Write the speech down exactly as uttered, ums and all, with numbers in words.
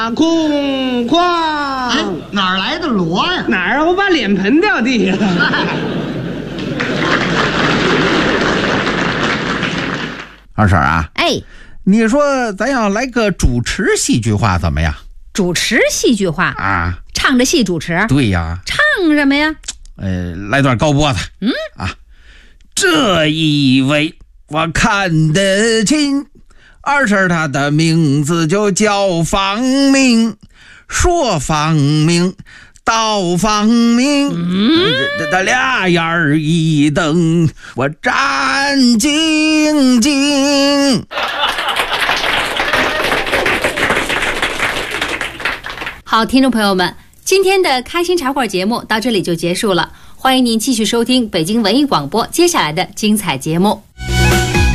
空旷。 哎，哪儿来的锣呀？ 哪儿？我把脸盆掉地下了。 二婶啊， 哎， 你说咱要来个主持戏剧化怎么样？ 主持戏剧化啊， 唱着戏主持？ 对呀。 唱什么呀？ 呃，来段高脖子。 嗯啊，这一位我看得清，二婶她的名字就叫方明，说方明到方明， 嗯， 这这俩眼儿一瞪，我战兢兢。 好，听众朋友们，今天的开心茶馆节目到这里就结束了，欢迎您继续收听北京文艺广播接下来的精彩节目。